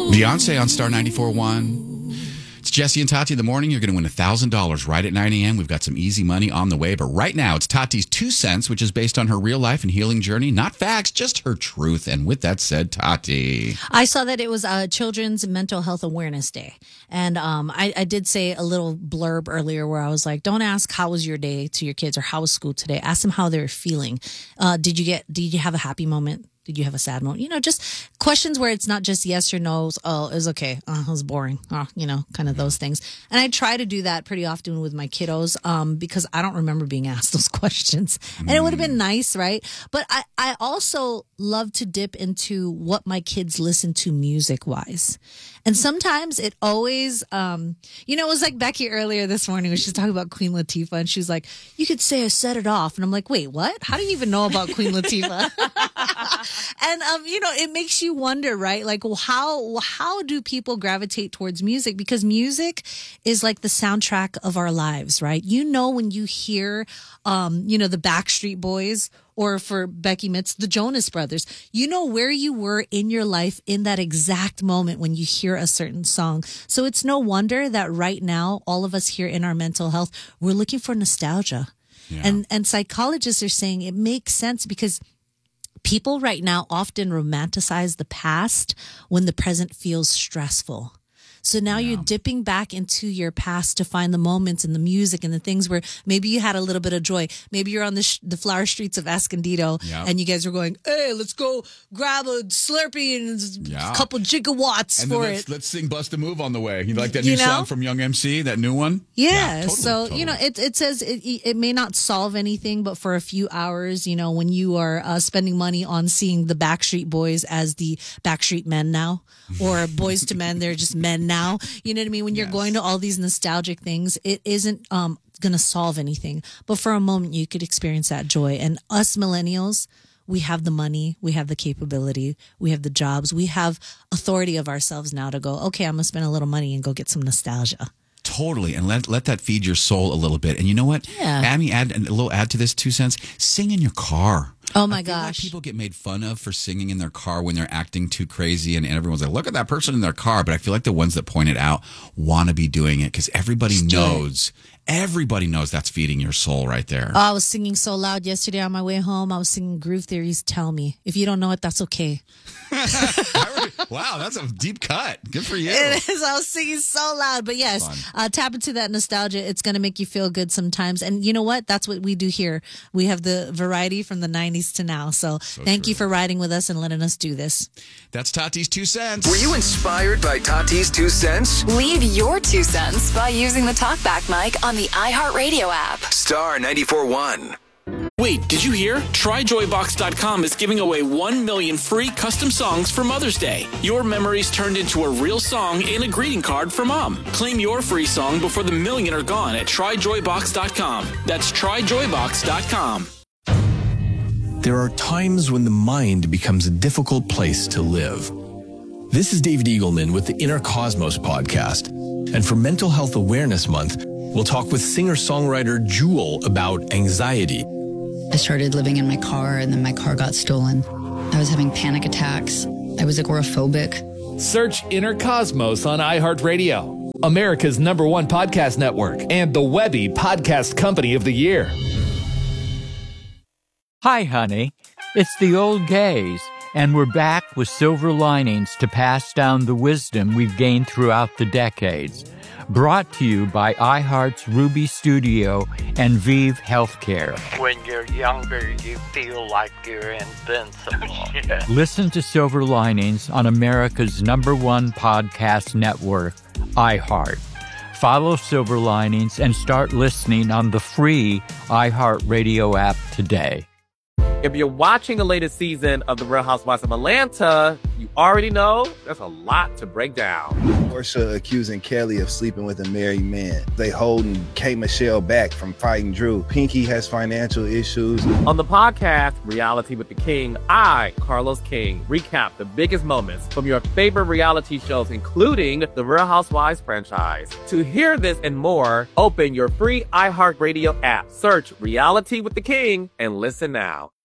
Beyonce on Star 94.1. It's Jesse and Tati in the morning. You're going to win $1,000 right at 9 a.m. We've got some easy money on the way. But right now, it's Tati's 2 cents, which is based on her real life and healing journey. Not facts, just her truth. And with that said, Tati. I saw that it was Children's Mental Health Awareness Day. And I did say a little blurb earlier where I was like, don't ask how was your day to your kids or how was school today. Ask them how they're feeling. Did you have a happy moment? Did you have a sad moment? Just questions where it's not just yes or no. Oh, it was okay. Oh, it was boring. Oh, kind of those things. And I try to do that pretty often with my kiddos because I don't remember being asked those questions. And it would have been nice, right? But I also love to dip into what my kids listen to music-wise. And sometimes it always, it was like Becky earlier this morning when she was talking about Queen Latifah. And she was like, you could say I set it off. And I'm like, wait, what? How do you even know about Queen Latifah? And, it makes you wonder, right? Like, well, how do people gravitate towards music? Because music is like the soundtrack of our lives, right? When you hear, the Backstreet Boys, or for Becky Mitz, the Jonas Brothers, where you were in your life in that exact moment when you hear a certain song. So it's no wonder that right now, all of us here in our mental health, we're looking for nostalgia. Yeah. And psychologists are saying it makes sense because people right now often romanticize the past when the present feels stressful. So now you're dipping back into your past to find the moments and the music and the things where maybe you had a little bit of joy. Maybe you're on the flower streets of Escondido and you guys are going, hey, let's go grab a Slurpee and a couple gigawatts and for it. Let's sing Bust a Move on the way. You like that new song from Young MC, that new one? Yeah. Totally. It says it may not solve anything, but for a few hours, when you are spending money on seeing the Backstreet Boys as the Backstreet Men now, or Boys to Men, they're just men now. You know what I mean? When you're going to all these nostalgic things, it isn't going to solve anything. But for a moment, you could experience that joy. And us millennials, we have the money, we have the capability, we have the jobs, we have authority of ourselves now to go, okay, I'm going to spend a little money and go get some nostalgia. Totally. And let that feed your soul a little bit. And you know what? Yeah. Abby, add a little add to this 2 cents. Sing in your car. Oh my gosh. Like people get made fun of for singing in their car when they're acting too crazy and everyone's like, look at that person in their car. But I feel like the ones that point it out want to be doing it because everybody knows that's feeding your soul right there. Oh, I was singing so loud yesterday on my way home. I was singing Groove Theory's Tell Me. If you don't know it, that's okay. Wow, that's a deep cut. Good for you. It is. I was singing so loud. But yes, tap into that nostalgia. It's going to make you feel good sometimes. And you know what? That's what we do here. We have the variety from the 90s to now. So thank you for riding with us and letting us do this. That's Tati's 2 cents. Were you inspired by Tati's 2 cents? Leave your 2 cents by using the TalkBack mic on the iHeartRadio app. Star 94.1. Wait, did you hear? TryJoyBox.com is giving away 1 million free custom songs for Mother's Day. Your memories turned into a real song and a greeting card for Mom. Claim your free song before the million are gone at TryJoyBox.com. That's TryJoyBox.com. There are times when the mind becomes a difficult place to live. This is David Eagleman with the Inner Cosmos podcast. And for Mental Health Awareness Month, we'll talk with singer-songwriter Jewel about anxiety. I started living in my car, and then my car got stolen. I was having panic attacks. I was agoraphobic. Search Inner Cosmos on iHeartRadio, America's #1 podcast network, and the Webby Podcast Company of the Year. Hi, honey. It's the old gays, and we're back with silver linings to pass down the wisdom we've gained throughout the decades. Brought to you by iHeart's Ruby Studio and Vive Healthcare. When you're younger, you feel like you're invincible. Yeah. Listen to Silver Linings on America's #1 podcast network, iHeart. Follow Silver Linings and start listening on the free iHeartRadio app today. If you're watching the latest season of The Real Housewives of Atlanta, you already know there's a lot to break down. Porsha accusing Kelly of sleeping with a married man. They holding K. Michelle back from fighting Drew. Pinky has financial issues. On the podcast, Reality with the King, I, Carlos King, recap the biggest moments from your favorite reality shows, including the Real Housewives franchise. To hear this and more, open your free iHeartRadio app, search Reality with the King, and listen now.